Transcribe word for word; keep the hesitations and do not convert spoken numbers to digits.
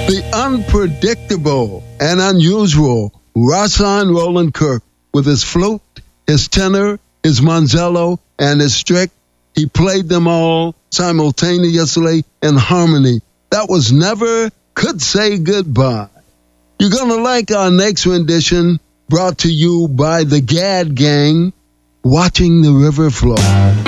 The unpredictable and unusual Rahsaan Roland Kirk with his flute, his tenor, his manzello, and his strict. He played them all simultaneously in harmony. That was Never Could Say Goodbye. You're going to like our next rendition, brought to you by the Gad Gang, Watching the River Flow.